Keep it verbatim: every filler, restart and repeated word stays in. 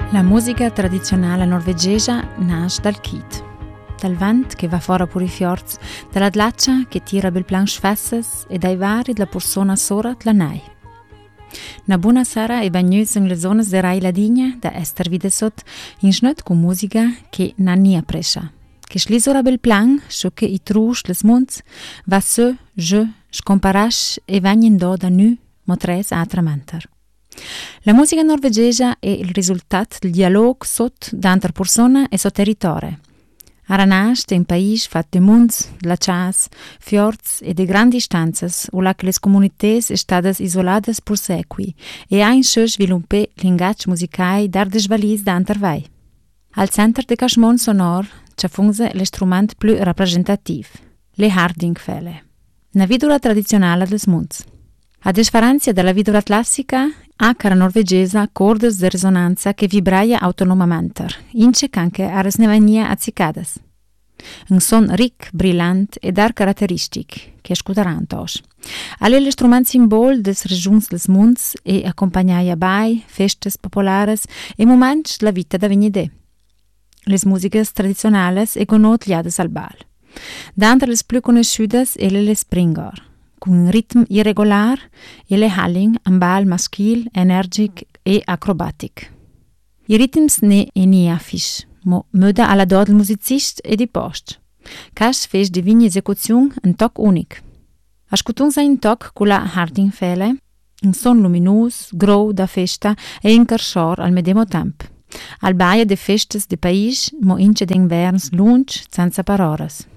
La musica tradizionale norvegesa nasce dal kit, dal vent che va fuori pure i fiorz, dalla dlaccia che tira bel plan sfesses e dai vari della persona sora la nai. Na buona sera e bagnuts in le zone de Rai Ladigna da Ester Videsot in schnöt con musica che nanni prescia. Che schlisora bel plan, scho che i trusch les munds, va se, je, scomparash e vagnin do da nu, motres atramanter. La musica norvegesa è il risultato del dialogo sot d'altre persone e sot territorio. Aranast è un paese fatto di munds, glaciars, fiords e di grandi distanze, où la le comunità sono state isolate per secoli e ha in sé sviluppato linguaggi musicali dar de svalis d'altre vai. Al centro del cachemon sonor c'è funge l'istrumento più rappresentativo, le hardingfele, una vidura tradizionale des munds. A differenza della vidura classica, ha cara norvegesa cordes di risonanza che vibraia autonomamente, ince anche a resnevania azzicades. Un son ric, brillant e dar caratteristic, che scudaran tos. Alle l'istrument simbol des regiuns des munds e accompagnaia bai, festes popolares e moments la vita da venide. Les musiques tradizionales e gonot liades al bal. D'antre les più conosciudas e le springor, con un ritmo irregolar e le halling un bal maschil, energic e acrobatic. I ritms ne e ni affisch, mo möda alla dod il musicist e di post. Cash fes di vigni esecuzione un toc unic. Ascoltung sa un toc con la hardingfele, un son luminus, grow da festa e un carshor al medesimo tempo. Al baia de festes de país mo ince d'inverns lunch senza paroras.